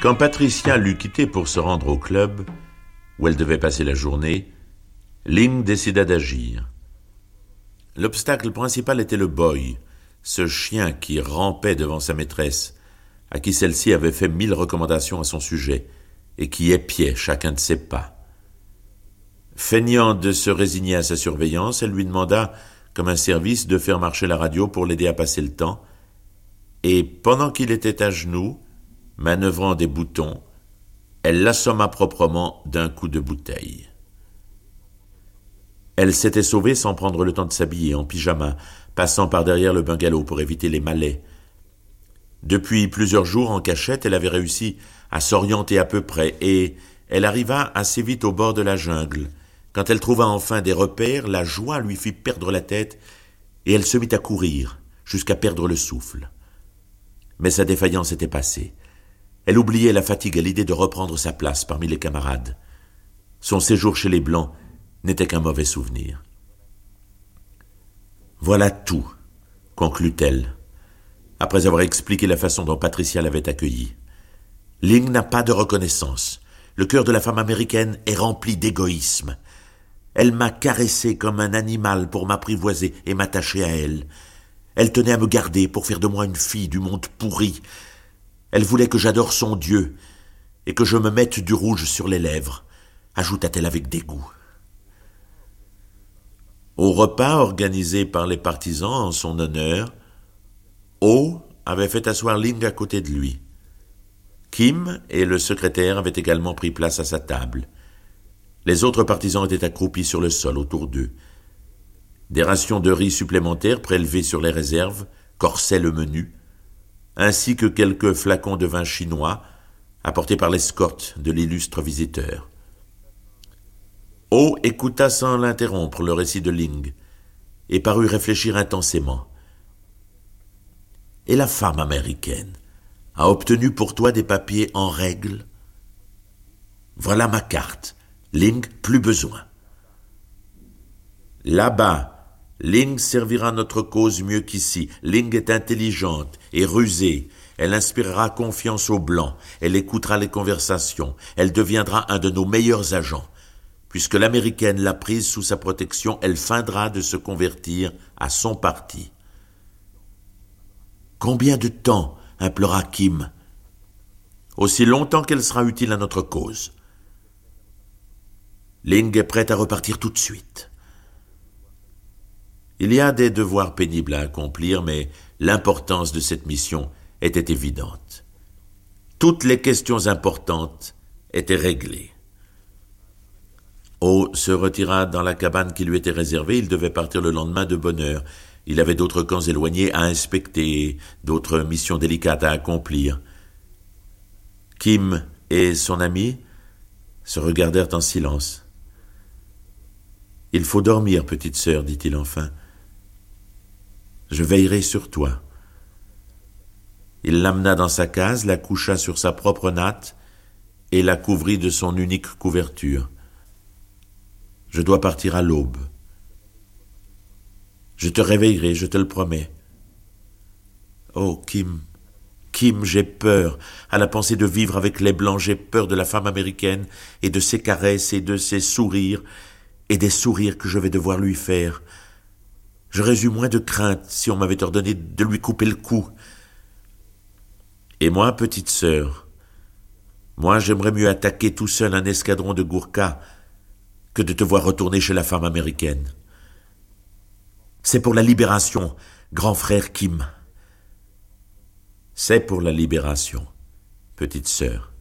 Quand Patricia l'eut quitté pour se rendre au club, où elle devait passer la journée, Ling décida d'agir. L'obstacle principal était le boy, ce chien qui rampait devant sa maîtresse, à qui celle-ci avait fait 1000 recommandations à son sujet, et qui épiait chacun de ses pas. Feignant de se résigner à sa surveillance, elle lui demanda, comme un service, de faire marcher la radio pour l'aider à passer le temps, et pendant qu'il était à genoux, manœuvrant des boutons, elle l'assomma proprement d'un coup de bouteille. Elle s'était sauvée sans prendre le temps de s'habiller, en pyjama, passant par derrière le bungalow pour éviter les malais. Depuis plusieurs jours, en cachette, elle avait réussi à s'orienter à peu près, et elle arriva assez vite au bord de la jungle. Quand elle trouva enfin des repères, la joie lui fit perdre la tête, et elle se mit à courir, jusqu'à perdre le souffle. Mais sa défaillance était passée. Elle oubliait la fatigue à l'idée de reprendre sa place parmi les camarades. Son séjour chez les Blancs n'était qu'un mauvais souvenir. Voilà tout, conclut-elle, après avoir expliqué la façon dont Patricia l'avait accueillie. Ling n'a pas de reconnaissance. Le cœur de la femme américaine est rempli d'égoïsme. Elle m'a caressé comme un animal pour m'apprivoiser et m'attacher à elle. Elle tenait à me garder pour faire de moi une fille du monde pourri. Elle voulait que j'adore son Dieu et que je me mette du rouge sur les lèvres, ajouta-t-elle avec dégoût. Au repas organisé par les partisans en son honneur, O avait fait asseoir Ling à côté de lui. Kim et le secrétaire avaient également pris place à sa table. Les autres partisans étaient accroupis sur le sol autour d'eux. Des rations de riz supplémentaires prélevées sur les réserves corsaient le menu, ainsi que quelques flacons de vin chinois apportés par l'escorte de l'illustre visiteur. O écouta sans l'interrompre le récit de Ling et parut réfléchir intensément. « Et la femme américaine a obtenu pour toi des papiers en règle ? Voilà ma carte. Ling, plus besoin. Là-bas, Ling servira notre cause mieux qu'ici. Ling est intelligente et rusée. Elle inspirera confiance aux Blancs. Elle écoutera les conversations. Elle deviendra un de nos meilleurs agents. Puisque l'Américaine l'a prise sous sa protection, elle feindra de se convertir à son parti. Combien de temps, implora Kim. Aussi longtemps qu'elle sera utile à notre cause. Ling est prête à repartir tout de suite. Il y a des devoirs pénibles à accomplir, mais l'importance de cette mission était évidente. Toutes les questions importantes étaient réglées. O se retira dans la cabane qui lui était réservée. Il devait partir le lendemain de bonne heure. Il avait d'autres camps éloignés à inspecter, d'autres missions délicates à accomplir. Kim et son ami se regardèrent en silence. « Il faut dormir, petite sœur, dit-il enfin. Je veillerai sur toi. » Il l'amena dans sa case, la coucha sur sa propre natte et la couvrit de son unique couverture. « Je dois partir à l'aube. Je te réveillerai, je te le promets. » Oh, Kim, j'ai peur. À la pensée de vivre avec les Blancs, j'ai peur de la femme américaine et de ses caresses et de ses sourires et des sourires que je vais devoir lui faire. J'aurais eu moins de crainte si on m'avait ordonné de lui couper le cou. Et moi, petite sœur, moi j'aimerais mieux attaquer tout seul un escadron de Gourkas que de te voir retourner chez la femme américaine. C'est pour la libération, grand frère Kim. C'est pour la libération, petite sœur.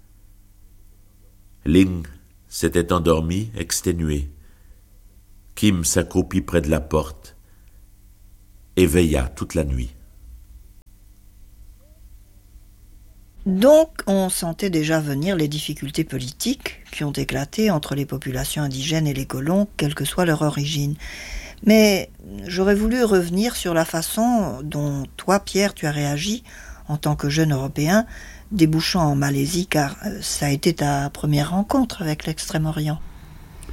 Ling s'était endormi, exténué. Kim s'accroupit près de la porte et veilla toute la nuit. Donc, on sentait déjà venir les difficultés politiques qui ont éclaté entre les populations indigènes et les colons, quelle que soit leur origine. Mais j'aurais voulu revenir sur la façon dont toi, Pierre, tu as réagi en tant que jeune Européen, débouchant en Malaisie, car ça a été ta première rencontre avec l'Extrême-Orient.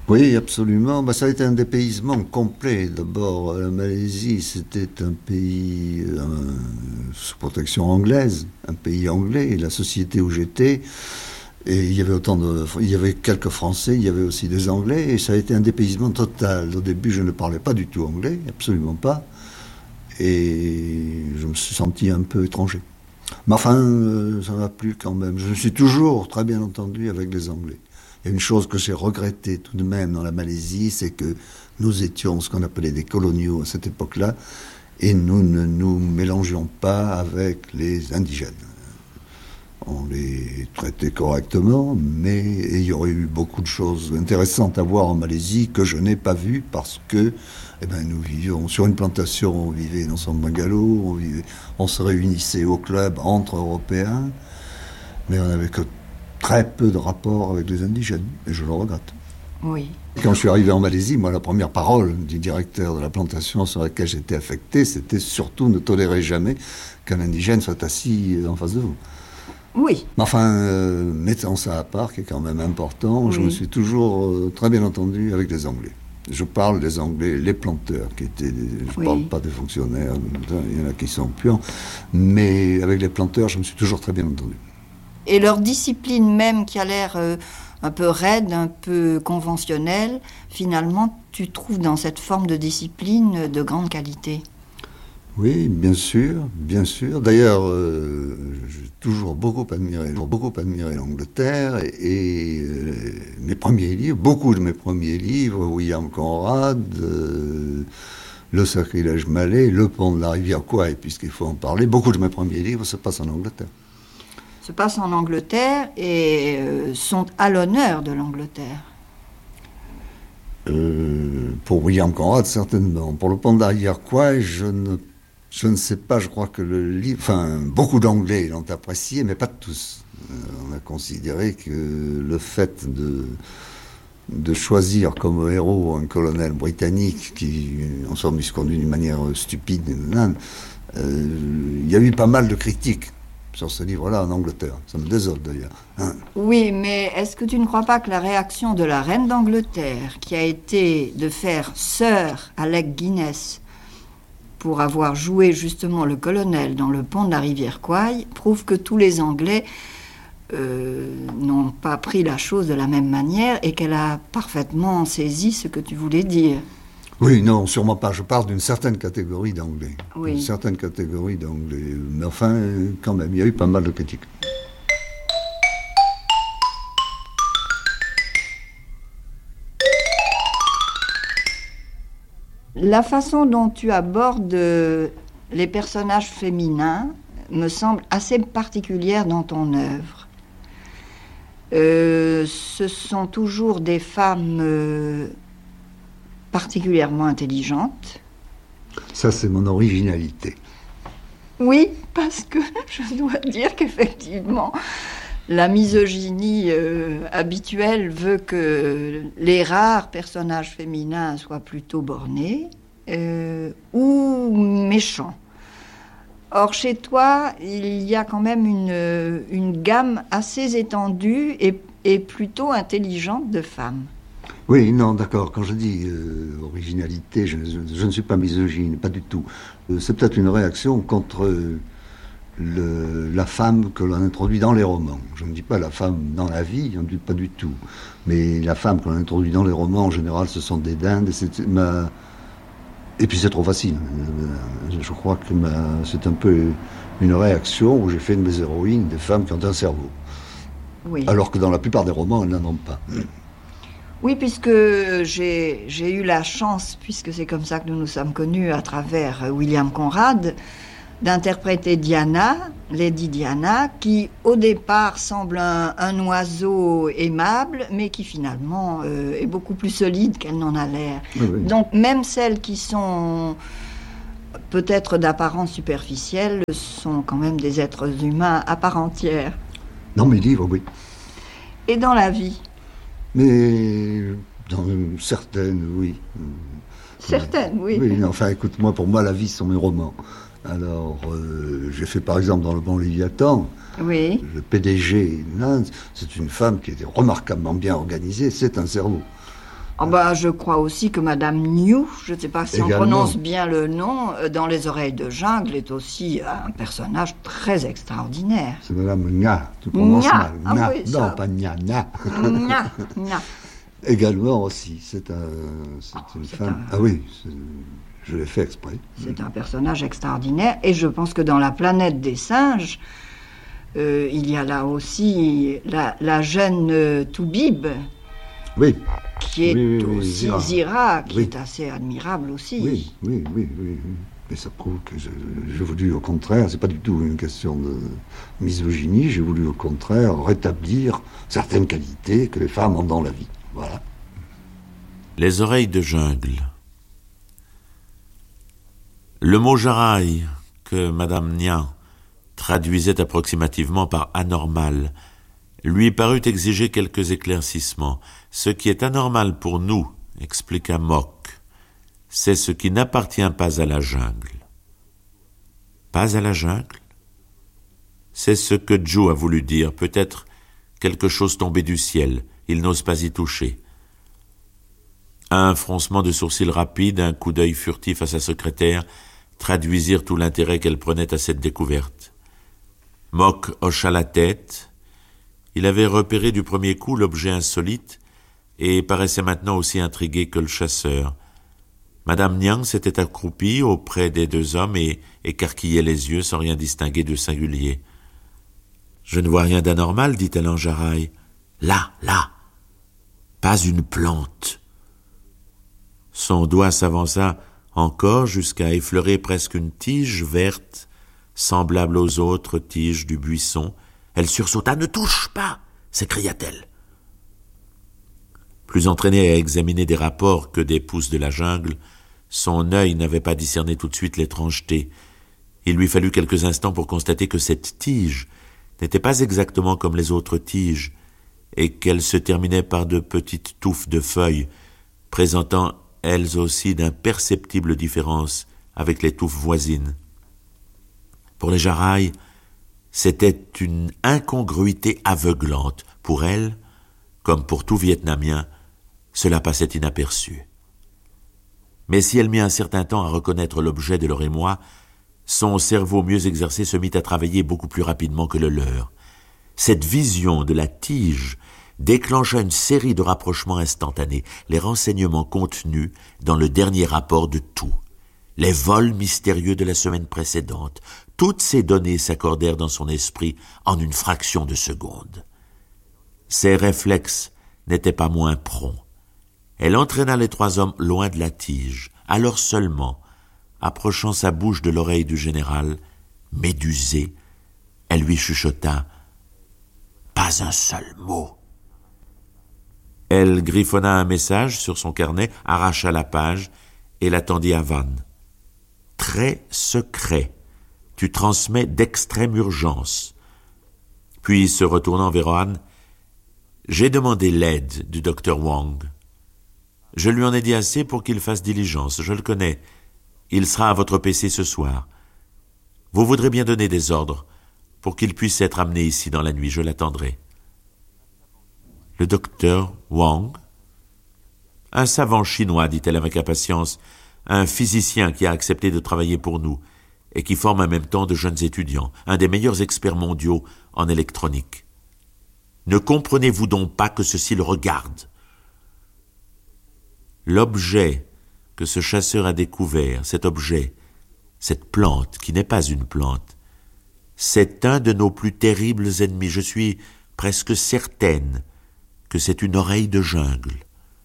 Oui, absolument. Ça a été un dépaysement complet. D'abord, la Malaisie, c'était un pays sous protection anglaise, un pays anglais. Et la société où j'étais, et il y avait quelques Français, il y avait aussi des Anglais, et ça a été un dépaysement total. Au début, je ne parlais pas du tout anglais, absolument pas, et je me suis senti un peu étranger. Mais enfin, ça m'a plu quand même. Je me suis toujours très bien entendu avec les Anglais. Et une chose que j'ai regrettée tout de même dans la Malaisie, c'est que nous étions ce qu'on appelait des coloniaux à cette époque-là, et nous ne nous mélangions pas avec les indigènes. On les traitait correctement, mais il y aurait eu beaucoup de choses intéressantes à voir en Malaisie que je n'ai pas vues parce que nous vivions sur une plantation, on vivait dans son bungalow, on se réunissait au club entre Européens, mais on n'avait que très peu de rapports avec les indigènes, et je le regrette. Oui. Quand je suis arrivé en Malaisie, moi, la première parole du directeur de la plantation sur laquelle j'étais affecté, c'était surtout ne tolérez jamais qu'un indigène soit assis en face de vous. Oui. Mais enfin, mettant ça à part, qui est quand même important, je me suis toujours très bien entendu avec les Anglais. Je parle des Anglais, les planteurs, qui étaient, je ne parle pas des fonctionnaires, il y en a qui sont puants, mais avec les planteurs, je me suis toujours très bien entendu. Et leur discipline même, qui a l'air un peu raide, un peu conventionnelle, finalement, tu trouves dans cette forme de discipline de grande qualité. Oui, bien sûr, bien sûr. D'ailleurs, j'ai toujours beaucoup admiré l'Angleterre et mes premiers livres, beaucoup de mes premiers livres, William Conrad, Le Sacrilège malais, Le pont de la rivière Kwai, puisqu'il faut en parler, beaucoup de mes premiers livres se passent en Angleterre. Se passent en Angleterre et sont à l'honneur de l'Angleterre. Pour William Conrad, certainement. Pour Le pont de la rivière Kwai, je ne sais pas, je crois que le livre... Enfin, beaucoup d'Anglais l'ont apprécié, mais pas tous. On a considéré que le fait de choisir comme héros un colonel britannique qui, en somme, se conduit d'une manière stupide, il y a eu pas mal de critiques sur ce livre-là en Angleterre. Ça me désole d'ailleurs. Oui, mais est-ce que tu ne crois pas que la réaction de la reine d'Angleterre, qui a été de faire sœur Alec Guinness pour avoir joué justement le colonel dans Le pont de la rivière Kwai, prouve que tous les Anglais n'ont pas pris la chose de la même manière et qu'elle a parfaitement saisi ce que tu voulais dire. Oui, non, sûrement pas. Je parle d'une certaine catégorie d'Anglais. Oui. Une certaine catégorie d'Anglais. Mais enfin, quand même, il y a eu pas mal de critiques. La façon dont tu abordes les personnages féminins me semble assez particulière dans ton œuvre. Ce sont toujours des femmes particulièrement intelligentes. Ça, c'est mon originalité. Oui, parce que je dois dire qu'effectivement, la misogynie habituelle veut que les rares personnages féminins soient plutôt bornés ou méchants. Or, chez toi, il y a quand même une gamme assez étendue et plutôt intelligente de femmes. Oui, non, d'accord. Quand je dis originalité, je ne suis pas misogyne, pas du tout. C'est peut-être une réaction contre la femme que l'on introduit dans les romans. Je ne dis pas la femme dans la vie, je ne dis pas du tout. Mais la femme que l'on introduit dans les romans, en général, ce sont des dindes. Et puis c'est trop facile. Je crois que c'est un peu une réaction où j'ai fait de mes héroïnes des femmes qui ont un cerveau. Oui. Alors que dans la plupart des romans, elles n'en ont pas. Oui, puisque j'ai eu la chance, puisque c'est comme ça que nous nous sommes connus à travers William Conrad, d'interpréter Diana, Lady Diana, qui au départ semble un oiseau aimable, mais qui finalement est beaucoup plus solide qu'elle n'en a l'air. Oui, oui. Donc même celles qui sont peut-être d'apparence superficielle sont quand même des êtres humains à part entière. Dans mes livres, oui. Et dans la vie? Mais dans certaines, oui. Certaines, oui. Oui, enfin, écoute, pour moi, la vie, ce sont mes romans. Alors, j'ai fait par exemple dans Le Bon Léviathan, oui. Le PDG, c'est une femme qui était remarquablement bien organisée, c'est un cerveau. Je crois aussi que Madame New, je ne sais pas si Également. on prononce bien le nom, dans Les Oreilles de Jungle, est aussi un personnage très extraordinaire. C'est Madame Nya, tu prononces Nya. mal. Nya. Oui, Non, ça. pas Nya, Nya. Nya, nya. Également aussi, c'est une femme... Ah oui, je l'ai fait exprès. C'est un personnage extraordinaire, et je pense que dans La planète des singes, il y a là aussi la jeune Toubib, Oui. qui est Oui, aussi Zira, qui est assez admirable aussi. Oui. Mais ça prouve que j'ai voulu, au contraire, c'est pas du tout une question de misogynie, j'ai voulu, au contraire, rétablir certaines qualités que les femmes ont dans la vie. Voilà. Les oreilles de jungle. Le mot jaraï, que Madame Nya traduisait approximativement par anormal, lui parut exiger quelques éclaircissements. Ce qui est anormal pour nous, expliqua Mock, c'est ce qui n'appartient pas à la jungle. Pas à la jungle? C'est ce que Joe a voulu dire, peut-être quelque chose tombé du ciel, il n'ose pas y toucher. Un froncement de sourcils rapide, un coup d'œil furtif à sa secrétaire, traduisirent tout l'intérêt qu'elle prenait à cette découverte. Mock hocha la tête. Il avait repéré du premier coup l'objet insolite et paraissait maintenant aussi intrigué que le chasseur. Madame Nyang s'était accroupie auprès des deux hommes et écarquillait les yeux sans rien distinguer de singulier. « Je ne vois rien d'anormal, dit-elle en jaraï. Là, pas une plante. » Son doigt s'avança encore jusqu'à effleurer presque une tige verte, semblable aux autres tiges du buisson. Elle sursauta. « Ne touche pas !» s'écria-t-elle. Plus entraîné à examiner des rapports que des pousses de la jungle, son œil n'avait pas discerné tout de suite l'étrangeté. Il lui fallut quelques instants pour constater que cette tige n'était pas exactement comme les autres tiges, et qu'elle se terminait par de petites touffes de feuilles, présentant elles aussi d'imperceptibles différences avec les touffes voisines. Pour les jaraïs, c'était une incongruité aveuglante. Pour elle, comme pour tout Vietnamien, cela passait inaperçu. Mais si elle mit un certain temps à reconnaître l'objet de leur émoi, son cerveau mieux exercé se mit à travailler beaucoup plus rapidement que le leur. Cette vision de la tige déclencha une série de rapprochements instantanés, les renseignements contenus dans le dernier rapport de tout, les vols mystérieux de la semaine précédente. Toutes ces données s'accordèrent dans son esprit en une fraction de seconde. Ses réflexes n'étaient pas moins prompts. Elle entraîna les trois hommes loin de la tige. Alors seulement, approchant sa bouche de l'oreille du général, médusée, elle lui chuchota « Pas un seul mot !» Elle griffonna un message sur son carnet, arracha la page et l'attendit à Van. « Très secret. Tu transmets d'extrême urgence. » Puis, se retournant vers Rohan, « J'ai demandé l'aide du docteur Wang. Je lui en ai dit assez pour qu'il fasse diligence, je le connais. Il sera à votre PC ce soir. Vous voudrez bien donner des ordres pour qu'il puisse être amené ici dans la nuit, je l'attendrai. » Le docteur Wang? Un savant chinois, dit-elle avec impatience, un physicien qui a accepté de travailler pour nous et qui forme en même temps de jeunes étudiants, un des meilleurs experts mondiaux en électronique. Ne comprenez-vous donc pas que ceci le regarde? L'objet que ce chasseur a découvert, cet objet, cette plante, qui n'est pas une plante, c'est un de nos plus terribles ennemis. Je suis presque certaine que c'est une oreille de jungle.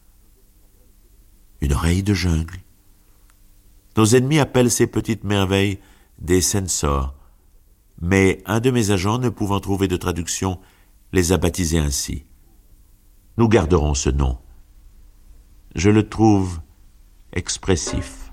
Une oreille de jungle. Nos ennemis appellent ces petites merveilles des sensors, mais un de mes agents, ne pouvant trouver de traduction, les a baptisés ainsi. Nous garderons ce nom. Je le trouve expressif.